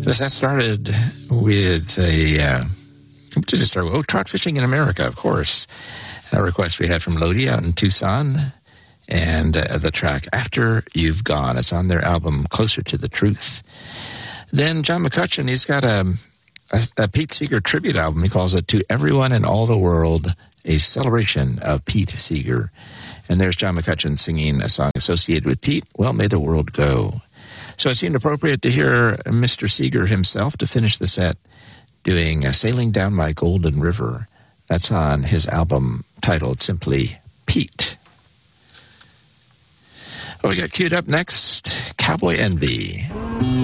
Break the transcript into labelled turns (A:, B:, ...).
A: That started with trout fishing in America, of course. A request we had from Lodi out in Tucson. And the track After You've Gone. It's on their album Closer to the Truth. Then John McCutcheon, he's got a Pete Seeger tribute album. He calls it To Everyone in All the World, a celebration of Pete Seeger. And there's John McCutcheon singing a song associated with Pete, Well May the World Go. So it seemed appropriate to hear Mr. Seeger himself to finish the set doing Sailing Down My Golden River. That's on his album titled simply Pete. Well, we got queued up next, Cowboy Envy.